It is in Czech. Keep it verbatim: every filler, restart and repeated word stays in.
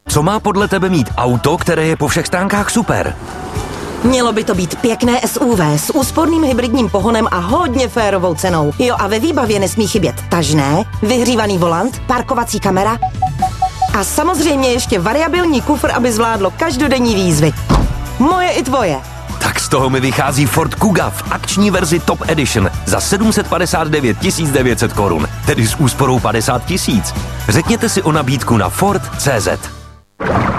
Co má podle tebe mít auto, které je po všech stránkách super? Mělo by to být pěkné S U V s úsporným hybridním pohonem a hodně férovou cenou. Jo, a ve výbavě nesmí chybět tažné, vyhřívaný volant, parkovací kamera a samozřejmě ještě variabilní kufr, aby zvládlo každodenní výzvy. Moje i tvoje. Tak z toho mi vychází Ford Kuga v akční verzi Top Edition za sedm set padesát devět tisíc devět set korun, tedy s úsporou padesát tisíc. Řekněte si o nabídku na Ford tečka cé zet.